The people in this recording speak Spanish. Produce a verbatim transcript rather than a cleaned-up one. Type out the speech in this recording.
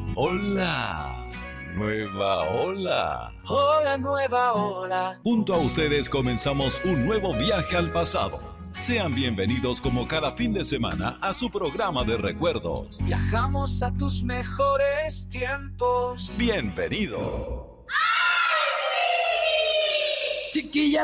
Hola, nueva ola. Hola, nueva ola. Junto a ustedes comenzamos un nuevo viaje al pasado. Sean bienvenidos como cada fin de semana a su programa de recuerdos. Viajamos a tus mejores tiempos. Bienvenido. Chiquilla.